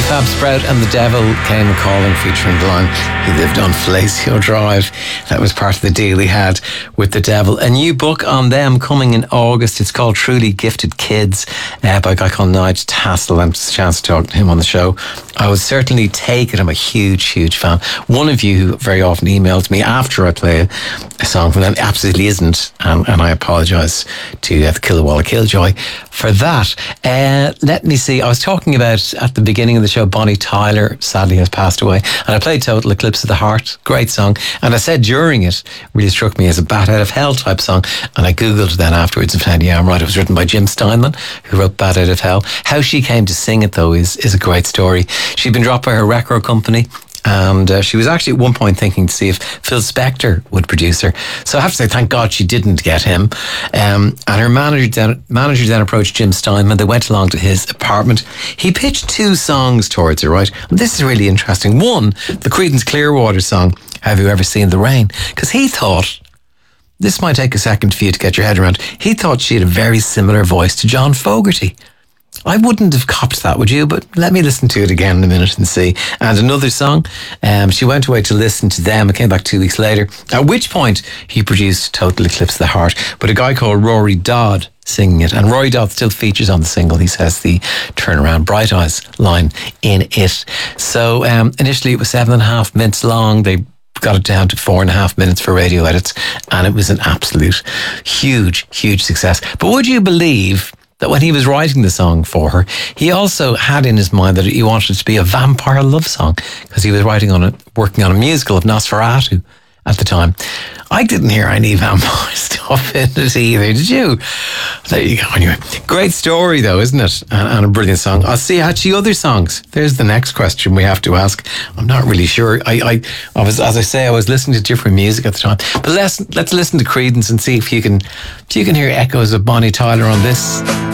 Fab Sprout and the Devil came calling, featuring the line, he lived on Falacio Drive. That was part of the deal he had with the Devil. A new book on them coming in August. It's called Truly Gifted Kids by a guy called Nigel Tassel. I had a chance to talk to him on the show. I would certainly take it. I'm a huge fan. One of you very often emails me after I play a song from them. It absolutely isn't. And I apologise to the Killawalla Killjoy for that. Let me see. I was talking about at the beginning of the show, Bonnie Tyler sadly has passed away. And I played Total Eclipse of the Heart. Great song. And I said during it, really struck me as a Bat Out of Hell type song. And I Googled it then afterwards and found, yeah, I'm right. It was written by Jim Steinman, who wrote Bat Out of Hell. How she came to sing it, though, is a great story. She'd been dropped by her record company. And she was actually at one point thinking to see if Phil Spector would produce her. So I have to say, thank God she didn't get him. And her manager then approached Jim Steinman. They went along to his apartment. He pitched 2 songs towards her, right? And this is really interesting. One, the Creedence Clearwater song, Have You Ever Seen the Rain? Because he thought, this might take a second for you to get your head around, he thought she had a very similar voice to John Fogerty. I wouldn't have copped that, would you? But let me listen to it again in a minute and see. And another song, she went away to listen to them and came back 2 weeks later, at which point he produced Total Eclipse of the Heart, but a guy called Rory Dodd singing it. And Rory Dodd still features on the single. He says the Turnaround Bright Eyes line in it. So initially it was 7.5 minutes long. They got it down to 4.5 minutes for radio edits, and it was an absolute huge success. But would you believe that when he was writing the song for her, he also had in his mind that he wanted it to be a vampire love song, because he was working on a musical of Nosferatu at the time. I didn't hear any vampire stuff in it either, did you? There you go. Anyway, great story though, isn't it? And a brilliant song. I'll see actually other songs. There's the next question we have to ask. I'm not really sure. I was, as I say, I was listening to different music at the time. But let's listen to Creedence and see if you can hear echoes of Bonnie Tyler on this.